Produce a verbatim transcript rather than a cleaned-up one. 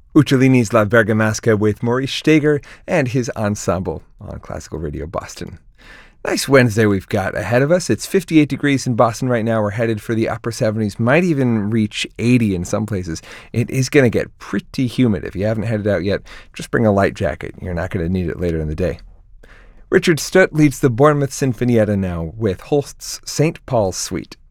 Uccellini's La Bergamasca with Maurice Steger and his ensemble on Classical Radio Boston. Nice Wednesday we've got ahead of us. It's fifty-eight degrees in Boston right now. We're headed for the upper seventies, might even reach eighty in some places. It is going to get pretty humid. If you haven't headed out yet, just bring a light jacket. You're not going to need it later in the day. Richard Stutt leads the Bournemouth Sinfonietta now with Holst's Saint Paul's Suite.